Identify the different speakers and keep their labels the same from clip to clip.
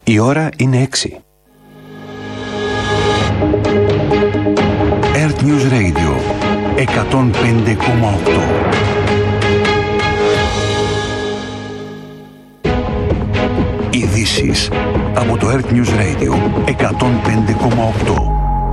Speaker 1: Η ώρα είναι 6. Earth News Radio 105,8. Ειδήσεις από το Earth News Radio 105,8.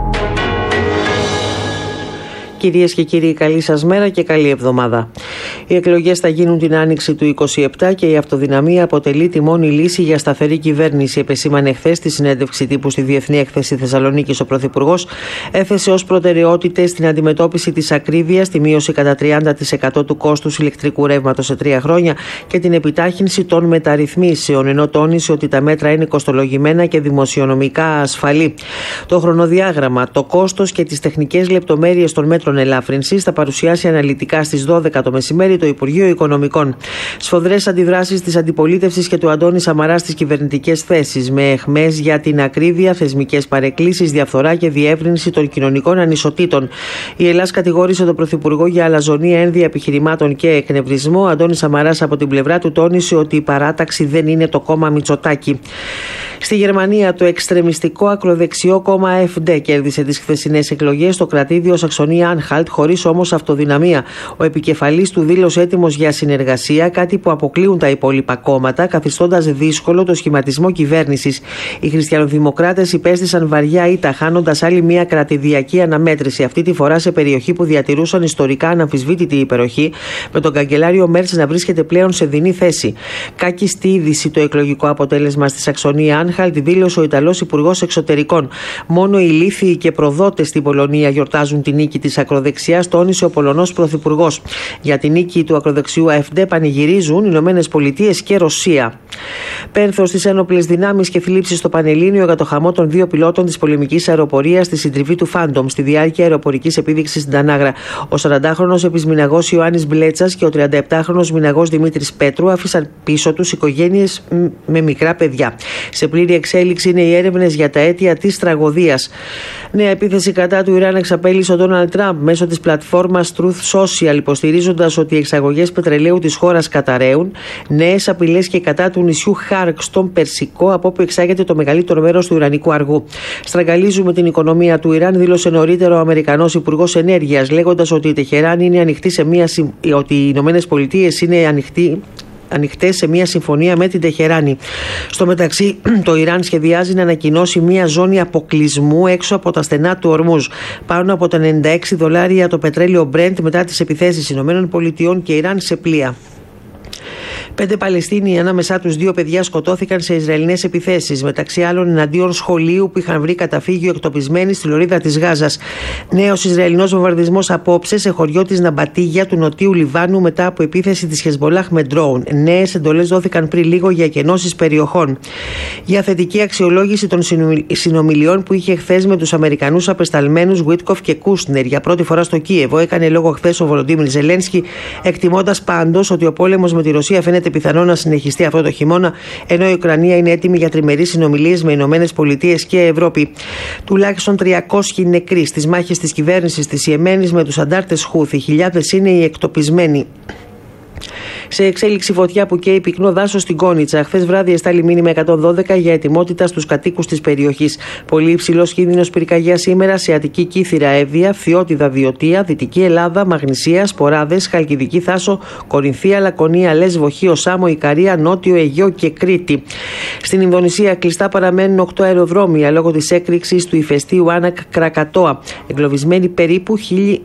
Speaker 2: Κυρίες και κύριοι, καλή σας μέρα και καλή εβδομάδα. Οι εκλογές θα γίνουν την άνοιξη του 2027 και η αυτοδυναμία αποτελεί τη μόνη λύση για σταθερή κυβέρνηση, επεσήμανε χθες στη συνέντευξη τύπου στη Διεθνή Έκθεση Θεσσαλονίκης ο Πρωθυπουργός. Έθεσε ως προτεραιότητες την αντιμετώπιση της ακρίβειας, τη μείωση κατά 30% του κόστους ηλεκτρικού ρεύματος σε 3 χρόνια και την επιτάχυνση των μεταρρυθμίσεων, ενώ τόνισε ότι τα μέτρα είναι κοστολογημένα και δημοσιονομικά ασφαλή. Το χρονοδιάγραμμα, το κόστος και τις τεχνικές λεπτομέρειες των μέτρων ελάφρυνσης θα παρουσιάσει αναλυτικά στις 12 το μεσημέρι το Υπουργείο Οικονομικών. Σφοδρές αντιδράσεις της αντιπολίτευσης και του Αντώνη Σαμαρά στις κυβερνητικές θέσεις, με αιχμές για την ακρίβεια, θεσμικές παρεκκλήσεις, διαφθορά και διεύρυνση των κοινωνικών ανισοτήτων. Η Ελλάς κατηγόρησε τον Πρωθυπουργό για αλαζονία, ένδυα επιχειρημάτων και εκνευρισμό. Ο Αντώνης Σαμαράς από την πλευρά του τόνισε ότι η παράταξη δεν είναι το κόμμα Μητσοτάκη. Στη Γερμανία, το εξτρεμιστικό ακροδεξιό κόμμα AfD κέρδισε τις χθεσινές εκλογές στο κρατήδιο Σαξονία-Άνχαλτ, χωρίς όμως αυτοδυναμία. Ο επικεφαλής του δήλωσε έτοιμος για συνεργασία, κάτι που αποκλείουν τα υπόλοιπα κόμματα, καθιστώντας δύσκολο το σχηματισμό κυβέρνησης. Οι χριστιανοδημοκράτες υπέστησαν βαριά ήττα, χάνοντας άλλη μια κρατηδιακή αναμέτρηση, αυτή τη φορά σε περιοχή που διατηρούσαν ιστορικά αναμφισβήτητη υπεροχή, με τον καγκελάριο Μέρτς να βρίσκεται πλέον σε δεινή θέση. Κάκιστη είδηση το εκλογικό αποτέλεσμα στη Σαξονία-Άνχαλτ, δήλωσε ο Ιταλός Υπουργός Εξωτερικών. Μόνο οι ηλίθιοι και προδότες στην Πολωνία γιορτάζουν τη νίκη της ακροδεξιάς, τόνισε ο Πολωνός Πρωθυπουργός. Για τη νίκη του ακροδεξιού AfD πανηγυρίζουν Ηνωμένες Πολιτείες και Ρωσία. Πένθος στις ένοπλες δυνάμεις και θλίψεις στο Πανελλήνιο για το χαμό των 2 πιλότων της πολεμικής αεροπορίας στη συντριβή του Φάντομ στη διάρκεια αεροπορικής επίδειξης στην Τανάγρα. Ο 40χρονος επισμηναγός Ιωάννης Μπλέτσας και ο 37χρονος μηναγός Δημήτρης Πέτρου άφησαν πίσω τους οικογένειες με μικρά παιδιά. Σε πλήρη εξέλιξη είναι οι έρευνες για τα αίτια της τραγωδίας. Νέα επίθεση κατά του Ιράν εξαπέλυσε ο Ντόναλντ Τραμπ μέσω της πλατφόρμας Truth Social, υποστηρίζοντας ότι οι εξαγωγές πετρελαίου της χώρας καταραίουν. Νέες απειλές και κατά του νησιού Χάρκ στον Περσικό, από όπου εξάγεται το μεγαλύτερο μέρος του Ιρανικού αργού. Στραγγαλίζουμε την οικονομία του Ιράν, δήλωσε νωρίτερα ο Αμερικανός Υπουργός Ενέργειας, λέγοντας ότι η Τεχεράν είναι ανοιχτή ότι οι Ηνωμένες Πολιτείες είναι ανοιχτές σε μια συμφωνία με την Τεχεράνη. Στο μεταξύ, το Ιράν σχεδιάζει να ανακοινώσει μια ζώνη αποκλεισμού έξω από τα στενά του Ορμούζ. Πάνω από τα $96 το πετρέλαιο Brent μετά τις επιθέσεις Ηνωμένων Πολιτειών και Ιράν σε πλοία. 5 Παλαιστίνοι, ανάμεσά τους 2 παιδιά, σκοτώθηκαν σε Ισραηλινές επιθέσεις, μεταξύ άλλων εναντίον σχολείου που είχαν βρει καταφύγιο εκτοπισμένοι στη λωρίδα της Γάζας. Νέος Ισραηλινός βομβαρδισμός απόψε σε χωριό της Ναμπατίγια του νοτίου Λιβάνου μετά από επίθεση της Χεσμολάχ με ντρόουν. Νέες εντολές δόθηκαν πριν λίγο για εκενώσεις περιοχών. Για θετική αξιολόγηση των συνομιλιών που είχε χθες με τους Αμερικανούς απεσταλμένους Βίτκοφ και Κούσνερ για πρώτη φορά στο Κίεβο, έκανε λόγο χθες ο Βολοντίμιρ Ζελένσκι, εκτιμώντας πάντως ότι ο πόλεμος με τη Ρωσία φαίνεται πιθανό να συνεχιστεί αυτό το χειμώνα, ενώ η Ουκρανία είναι έτοιμη για τριμερείς συνομιλίες με Ηνωμένες Πολιτείες και Ευρώπη. Τουλάχιστον 300 νεκροί στις μάχες της κυβέρνησης της Ιεμένης με τους αντάρτες Χούθι. Χιλιάδες είναι οι εκτοπισμένοι. Σε εξέλιξη φωτιά που καίει πυκνό δάσος στην Κόνιτσα. Χθες βράδυ εστάλει μήνυμα 112 για ετοιμότητα στους κατοίκους της περιοχής. Πολύ υψηλός κίνδυνος πυρκαγιάς σήμερα σε Αττική Κύθυρα, Εύβοια, Φθιώτιδα, Βιωτία, Δυτική Ελλάδα, Μαγνησία, Σποράδες, Χαλκιδική Θάσο, Κορινθία, Λακωνία, Λέσβο, Χίο, Σάμο, Ικαρία, Νότιο Αιγαίο και Κρήτη. Στην Ινδονησία κλειστά παραμένουν 8 αεροδρόμια λόγω της έκρηξης του ηφαιστείου Άνακ Κρακατόα. Εγκλωβισμένοι περίπου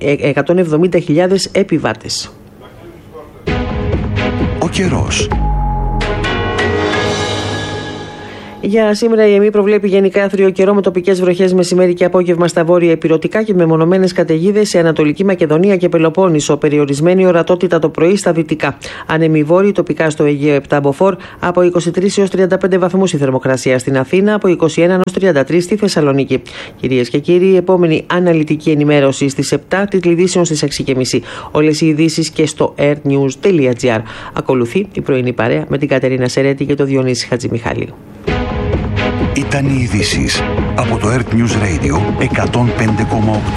Speaker 2: 170.000 επιβάτες.
Speaker 1: Ο καιρός.
Speaker 2: Για σήμερα η ΕΜΗ προβλέπει γενικά άθριο καιρό με τοπικές βροχές μεσημέρι και απόγευμα στα βόρεια ηπειρωτικά και με μονομένες καταιγίδες σε Ανατολική Μακεδονία και Πελοπόννησο. Περιορισμένη ορατότητα το πρωί στα δυτικά. Άνεμοι βόρειοι τοπικά στο Αιγαίο 7 μποφόρ, από 23 έως 35 βαθμούς η θερμοκρασία στην Αθήνα, από 21 έως 33 στη Θεσσαλονίκη. Κυρίες και κύριοι, η επόμενη αναλυτική ενημέρωση στις 7, τίτλοι ειδήσεων στις 6.30. Όλες οι ειδήσεις και στο airnews.gr. Ακολουθεί η πρωινή παρέα με την Κατερίνα Σερέτη και τον Διονύση Χατζημιχάλη.
Speaker 1: Ήταν οι ειδήσεις από το Earth News Radio 105,8.